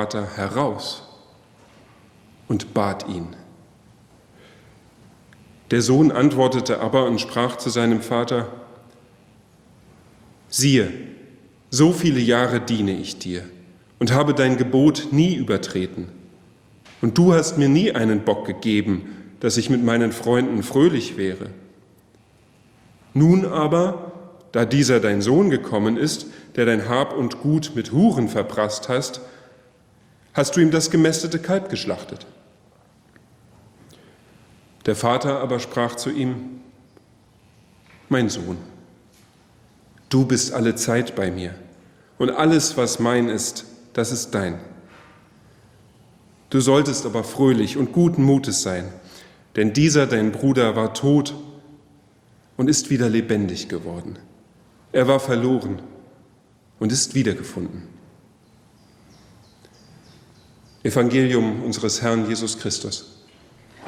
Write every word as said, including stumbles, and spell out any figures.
Vater heraus und bat ihn. Der Sohn antwortete aber und sprach zu seinem Vater: Siehe, so viele Jahre diene ich dir und habe dein Gebot nie übertreten. Und du hast mir nie einen Bock gegeben, dass ich mit meinen Freunden fröhlich wäre. Nun aber, da dieser dein Sohn gekommen ist, der dein Hab und Gut mit Huren verprasst hast, hast du ihm das gemästete Kalb geschlachtet. Der Vater aber sprach zu ihm: Mein Sohn, du bist alle Zeit bei mir, und alles, was mein ist, das ist dein. Du solltest aber fröhlich und guten Mutes sein, denn dieser dein Bruder war tot und ist wieder lebendig geworden. Er war verloren und ist wiedergefunden. Evangelium unseres Herrn Jesus Christus.